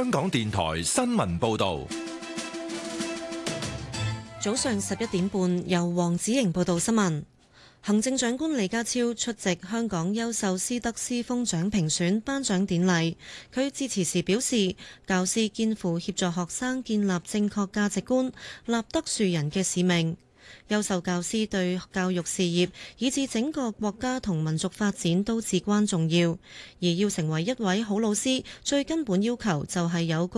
香港電台新聞報道。 早上11點半，由黃子瑩報道新聞。行政長官李家超出席香港優秀師德師風獎評選頒獎典禮，佢致辭時表示，教師肩負協助學生建立正確價值觀、立德樹人嘅使命。優秀教師對教育事業以至整個國家同民族發展都至關重要，而要成為一位好老師，最根本要求就係有